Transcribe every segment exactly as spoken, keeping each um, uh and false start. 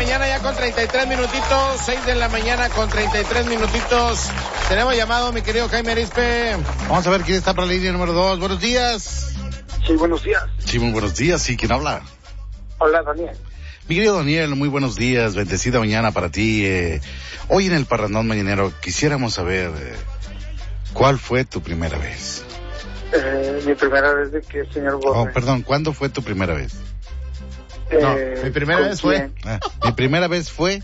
mañana ya con treinta y tres minutitos, seis de la mañana con treinta y tres minutitos. Tenemos llamado, mi querido Jaime Arispe. Vamos a ver quién está para la línea número dos. Buenos días. Sí, buenos días. Sí, muy buenos días. Sí, ¿quién habla? Hola, Daniel. Mi querido Daniel, muy buenos días. Bendecida mañana para ti. Eh, hoy en el Parrandón Mañanero quisiéramos saber eh, ¿cuál fue tu primera vez? Eh, mi primera vez de que, señor Borre. Oh, perdón, ¿cuándo fue tu primera vez? Eh, No, mi primera vez fue. Ah, mi primera vez fue.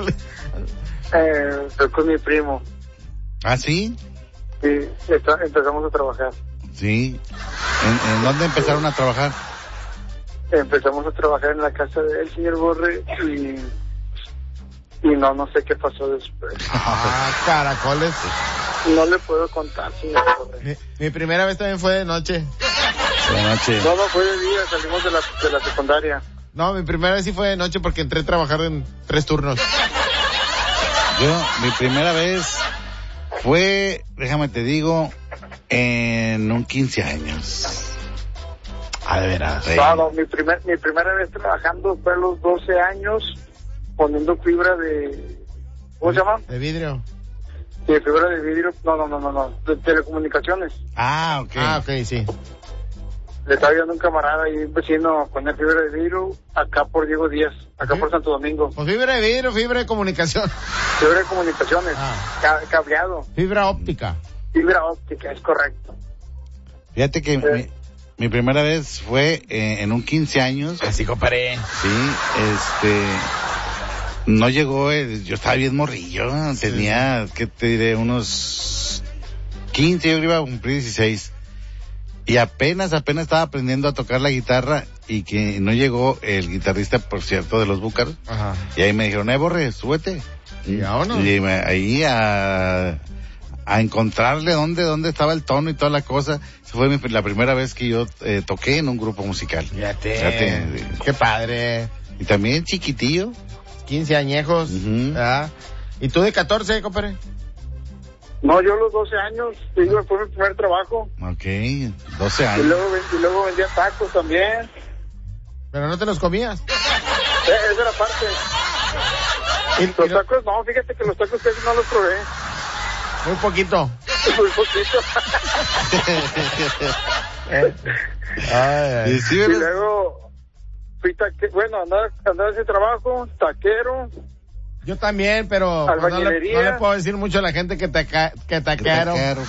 Eh, fue con mi primo. ¿Ah, sí? Sí, está, empezamos a trabajar. Sí. ¿En, en dónde empezaron a trabajar? Empezamos a trabajar en la casa del señor Borre y, y no, no sé qué pasó después. Ah, caracoles. No le puedo contar, señor Borre. Mi, mi primera vez también fue de noche. De noche. No, no fue de día, salimos de la, de la secundaria. No, mi primera vez sí fue de noche porque entré a trabajar en tres turnos. Yo, mi primera vez fue, déjame te digo, en un quince años. Ah, de veras. Sí. No, no, mi, primer, mi primera vez trabajando fue a los doce años poniendo fibra de... ¿Cómo se llama? De vidrio. Sí, fibra de vidrio. No, no, no, no, no. De telecomunicaciones. Ah, ok. Ah, ok, sí. Le estaba viendo un camarada y un vecino poner fibra de vidrio acá por Diego Díaz, acá ¿Sí? por Santo Domingo. Pues fibra de vidrio, fibra de comunicación. Fibra de comunicaciones, Ah. ca- cableado, Fibra óptica. fibra óptica, es correcto. Fíjate que mi, mi primera vez fue eh, en un quince años. Así comparé. Sí, este... No llegó, el, yo estaba bien morrillo, tenía, ¿qué te diré? Unos quince, yo iba a cumplir dieciséis. Y apenas, apenas estaba aprendiendo a tocar la guitarra y que no llegó el guitarrista, por cierto, de los Búcaros. Ajá. Y ahí me dijeron, eh, Borre, súbete. ¿Y vámonos? Y me, ahí a, a encontrarle dónde, dónde estaba el tono y toda la cosa. Esa fue mi, la primera vez que yo eh, toqué en un grupo musical. Fíjate. Fíjate. Qué padre. Y también chiquitillo. quince añejos. Ujú. ¿Verdad? ¿Y tú de catorce, compadre? No, yo a los doce años, digo, fue mi primer trabajo. Ok, doce Y años. luego, ven- y luego vendía tacos también. Pero no te los comías. Eh, esa era parte. Y, Los y no- tacos, no, fíjate que los tacos casi no los probé. muy poquito. Muy poquito. Eh. Ay, ay. Y sí, Y ¿verdad? luego fui taque, bueno, andaba, andaba ese trabajo, taquero. Yo también, pero pues, no, le, Albañilería. no le puedo decir mucho a la gente que te ca- que taquero. Taquero.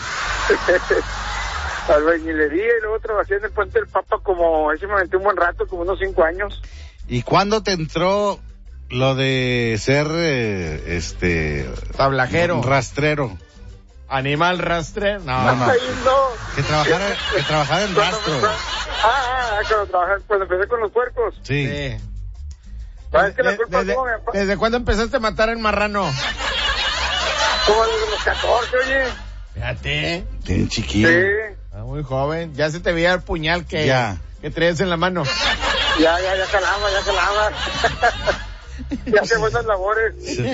Albañilería y luego trabajé en el Puente del Papa como, ese me aventé un buen rato, como unos cinco años. ¿Y cuándo te entró lo de ser, eh, este... Tablajero. Rastrero? Animal rastre. No, No, no. Ahí no. Que trabajara, que trabajara en Cuando rastro. me- Ah, ah, ah, cuando trabajé, cuando empecé con los puercos. Sí. Sí. ¿Sabes que la De- culpa desde, como mi papá? ¿Desde cuándo empezaste a matar el marrano? Como desde los catorce, oye. Fíjate. Bien chiquillo. Sí, Ah, muy joven. Ya se te veía el puñal que, Ya. que traes en la mano. ya, ya, ya calaba, ya calaba. Ya hacía buenas labores.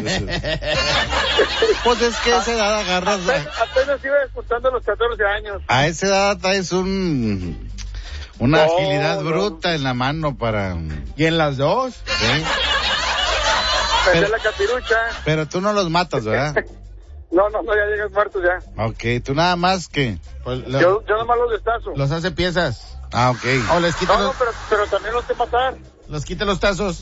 Pues es que a esa edad agarras... Apenas, apenas iba disputando los catorce años. A esa edad traes un... Una No, agilidad no. bruta en la mano para... Y en las dos. ¿sí? Hacía la capirucha. Pero tú no los matas, ¿verdad? No, no, no, ya llegas muertos ya. Ok, tú nada más que... Pues, lo- Yo, yo nomás los destazo. los hace piezas. Ah, ok. O les quita No, no, los, pero, pero también los sé matar. los quita los tazos.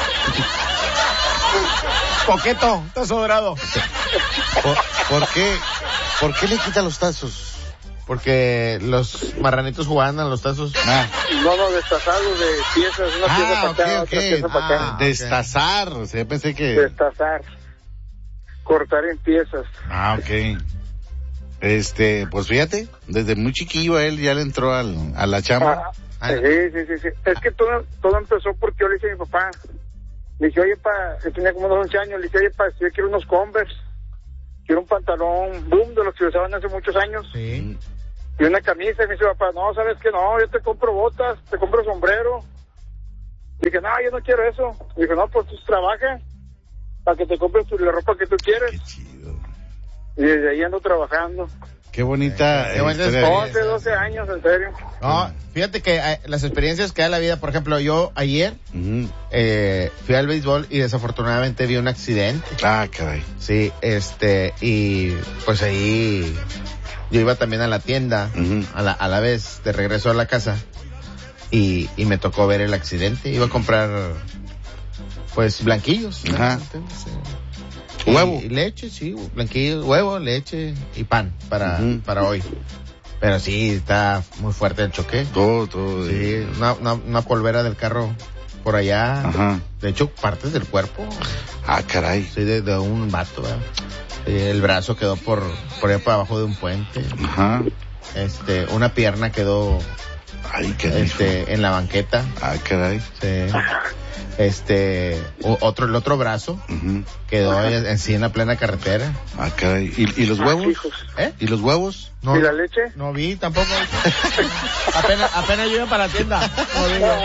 Coqueto, tazo dorado. ¿Por, por qué? ¿Por qué le quita los tazos? Porque los marranitos jugaban a los tazos. Ah, No, no, destazados de piezas, una pieza ah para acá, ok, otra pieza para ok. acá. Ah, Destazar, o sea, yo pensé que... Destazar. Cortar en piezas. Ah, ok. Este, pues fíjate, desde muy chiquillo a él ya le entró al, a la chamba. Ah, sí, sí, sí, sí. Es que todo, todo empezó porque yo le dije a mi papá. Le dije, oye, pa, él tenía como unos once años, le dije, oye, pa, yo quiero unos Converse. Quiero un pantalón boom de los que usaban hace muchos años. Sí. Y una camisa. Y me dice, papá, no, ¿sabes qué? No, yo te compro botas, te compro sombrero. Dije, no, yo no quiero eso. Dije, no, pues tú trabajas para que te compres tu, la ropa que tú quieres. Qué chido. Y desde ahí ando trabajando. Qué bonita. Qué bonita historia. once, doce años, en serio. No, fíjate que eh, las experiencias que da la vida, por ejemplo, yo ayer Ujú. eh, fui al béisbol y desafortunadamente vi un accidente. Ah, caray. Sí, este, y pues ahí yo iba también a la tienda, Ujú. a la, a la vez, de regreso a la casa, y, y me tocó ver el accidente. Iba a comprar, pues, blanquillos. ¿no? Ajá. ¿Entiendes? Y- Huevo. Y leche, sí, blanquillos, huevo, leche y pan para, Ujú. para hoy. Pero sí, está muy fuerte el choque. Todo, todo. Sí, una, una, una polvera del carro por allá. Ajá. De hecho, partes del cuerpo. Ah, caray. Sí, de, de un vato, ¿verdad? Sí, el brazo quedó por, por allá para abajo de un puente. Ajá. Este, una pierna quedó, Ay, qué rico. este, en la banqueta. Ah, caray. Sí. Este, o- otro, el otro brazo Ujú. quedó en, en sí en la plena carretera. Ah, caray. ¿Y, y los Ah, huevos? hijos. ¿Eh? ¿Y los huevos? No, ¿Y la leche? no vi tampoco. apenas, apenas yo iba para la tienda. No vi yo.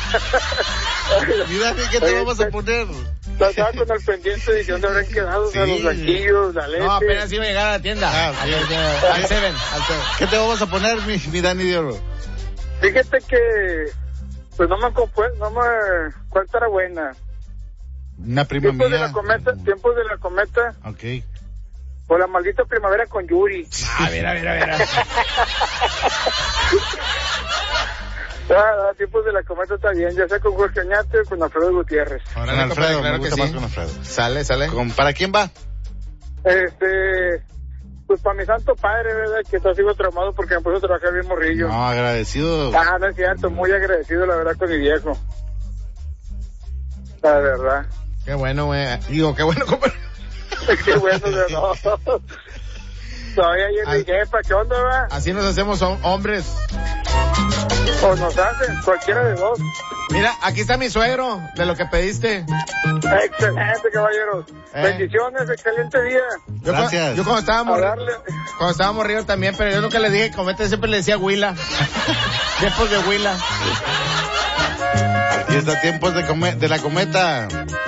Mira, ¿qué te Oye, vamos a te- poner? Estaba con el pendiente de dónde habrán quedado, o sea, Sí. los blanquillos, la leche. No, apenas iba a llegar a la tienda. Ah, al, bien. al Seven, al Seven. ¿Qué te vamos a poner, mi, mi Dani de Oro? Fíjate que, pues no me compu- no me, ¿cuál estará buena? Una prima Tiempos mía. de la cometa, tiempos de la cometa, Ok. o la maldita primavera con Yuri. A ver, a ver, a ver. a ver. Ah, ah, tiempos de la cometa está bien, ya sea con Jorge Añate o con Alfredo Gutiérrez. Con Órale, compadre, Alfredo, claro me que gusta sí. más con Alfredo. Sale, sale. ¿Con- ¿Para quién va? Este, pues para mi santo padre, ¿verdad? Que está sigo traumado porque me puso a trabajar bien morrillo. No, agradecido. Ah, no es cierto, muy agradecido la verdad con mi viejo. La verdad. Qué bueno, güey. Digo, qué bueno, compadre. Qué bueno, de no. Todavía ayer le dije, ¿para qué onda, va? Así nos hacemos hom- hombres. O nos hacen, cualquiera de dos. Mira, aquí está mi suegro, de lo que pediste. Excelente, caballeros. Eh. Bendiciones, excelente día. Yo, Gracias. cu- yo cuando estaba A morrido, darle. cuando estaba morrido también, pero yo nunca le dije cometa, siempre le decía Huila. Tiempos de Huila. Aquí está Tiempos de, come- de la Cometa.